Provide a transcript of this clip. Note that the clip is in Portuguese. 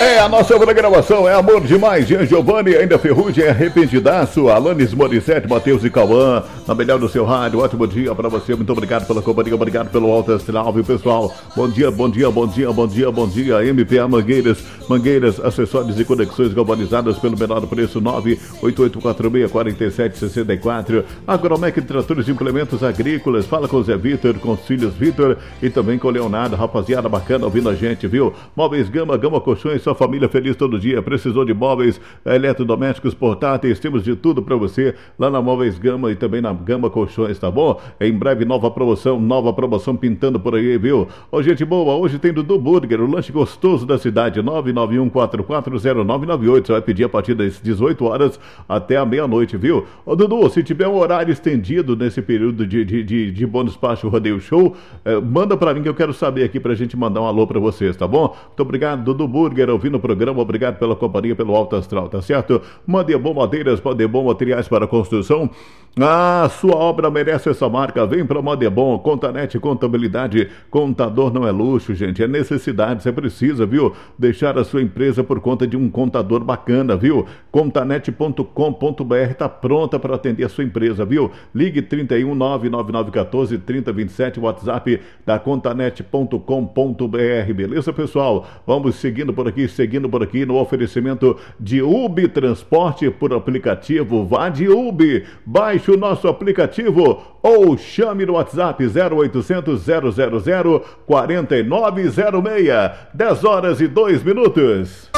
É, a nossa programação é Amor Demais, Jean Giovanni, ainda Ferrugem, Arrependidaço, Alanis Morissette, Matheus e Cauã, na melhor do seu rádio. Ótimo dia pra você, muito obrigado pela companhia, obrigado pelo alto astral, viu, pessoal? Bom dia, bom dia, bom dia, bom dia, bom dia. MPA Mangueiras, acessórios e conexões galvanizadas pelo menor preço, 988464764. Agromec Tratores e Implementos Agrícolas, fala com o Zé Vitor, com os filhos Vitor e também com o Leonardo, rapaziada bacana ouvindo a gente, viu? Móveis Gama Colchões, sua família feliz todo dia. Precisou de móveis, eletrodomésticos, portáteis, temos de tudo pra você lá na Móveis Gama e também na Gama Colchões, tá bom? Em breve nova promoção pintando por aí, viu? Ô, gente boa, hoje tem Dudu Burger, o lanche gostoso da cidade, 991440998. Você vai pedir a partir das 18 horas até a meia-noite, viu? Ô, Dudu, se tiver um horário estendido nesse período de Bom Despacho Rodeio Show, manda pra mim que eu quero saber aqui pra gente mandar um alô pra vocês, tá bom? Muito obrigado, Dudu Burger, ouvindo o programa, obrigado pela companhia, pelo alto astral, tá certo? Mande Bom Madeiras, Mande Bom Materiais para Construção. Ah, sua obra merece essa marca, vem pra Madebom, Contanet, contabilidade, contador não é luxo, gente, é necessidade, você precisa, viu? Deixar a sua empresa por conta de um contador bacana, viu? Contanet.com.br tá pronta para atender a sua empresa, viu? Ligue 31 99914 3027, WhatsApp da Contanet.com.br, beleza, pessoal? Vamos seguindo por aqui no oferecimento de Ubi Transporte por aplicativo. Vá de Ubi, baixe o nosso aplicativo ou chame no WhatsApp 0800 000 4906. 10 horas e 2 minutos.